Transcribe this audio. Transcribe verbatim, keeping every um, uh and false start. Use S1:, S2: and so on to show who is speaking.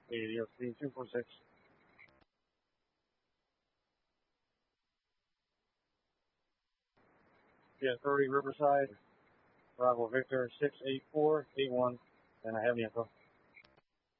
S1: A D O C two four six. Yeah, thirty Riverside, Bravo Victor six eight four eight one, and I have the info.